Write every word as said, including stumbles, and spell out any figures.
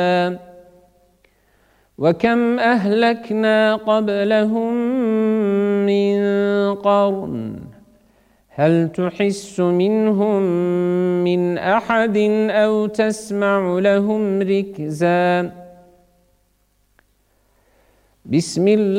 وكم أهلكنا قبلهم من قرن هل تحس منهم من أحد أو تسمع لهم ركزا. بسم الله